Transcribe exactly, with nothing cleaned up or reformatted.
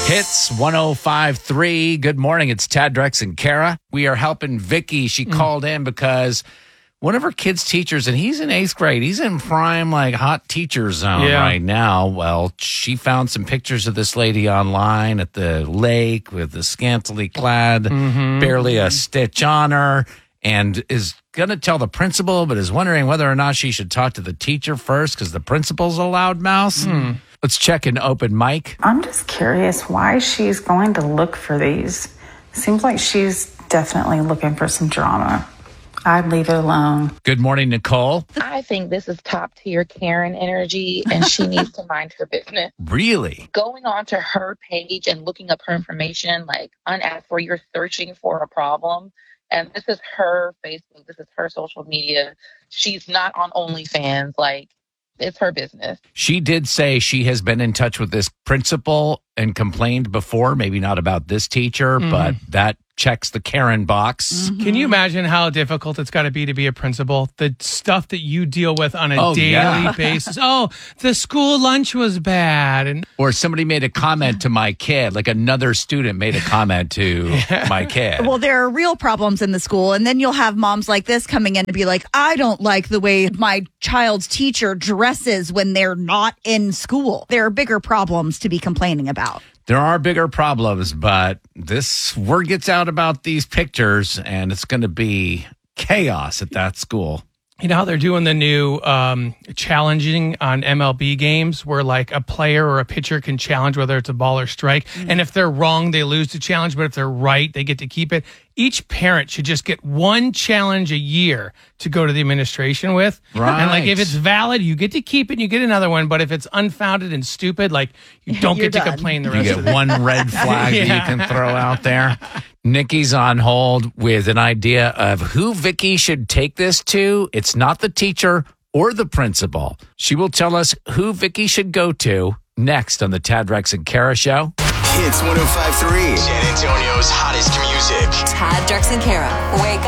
Hits one oh five point three. Good morning. It's Tad, Drex, and Kara. We are helping Vicky. She mm. called in because one of her kids' teachers, and he's in eighth grade. He's in prime, like, hot teacher zone yeah. right now. Well, she found some pictures of this lady online at the lake with the scantily clad, mm-hmm. barely a stitch on her, and is going to tell the principal, but is wondering whether or not she should talk to the teacher first because the principal's a loudmouse. Mm. Let's check an open mic. I'm just curious why she's going to look for these. Seems like she's definitely looking for some drama. I'd leave it alone. Good morning, Nicole. I think this is top tier Karen energy, and she needs to mind her business. Really? Going on to her page and looking up her information, like unasked for, you're searching for a problem. And this is her Facebook. This is her social media. She's not on OnlyFans. Like, it's her business. She did say she has been in touch with this principal and complained before, maybe not about this teacher, mm. but that checks the Karen box. Mm-hmm. Can you imagine how difficult it's got to be to be a principal? The stuff that you deal with on a oh, daily yeah. basis. Oh, the school lunch was bad. And Or somebody made a comment to my kid, like another student made a comment to yeah. my kid. Well, there are real problems in the school, and then you'll have moms like this coming in to be like, I don't like the way my child's teacher dresses when they're not in school. There are bigger problems to be complaining about. There are bigger problems, but this word gets out about these pictures, and it's going to be chaos at that school. You know how they're doing the new um, challenging on M L B games where like a player or a pitcher can challenge whether it's a ball or strike. Mm-hmm. And if they're wrong, they lose the challenge. But if they're right, they get to keep it. Each parent should just get one challenge a year to go to the administration with. Right. And like if it's valid, you get to keep it and you get another one. But if it's unfounded and stupid, like you don't get done. to complain the you rest get of the one red flag yeah. that you can throw out there. Nikki's on hold with an idea of who Vicky should take this to. It's not the teacher or the principal. She will tell us who Vicky should go to next on the Tad, Drex, and Kara Show. Hits one oh five point three. San Antonio's hottest music. Tad, Drex, and Kara. Wake up.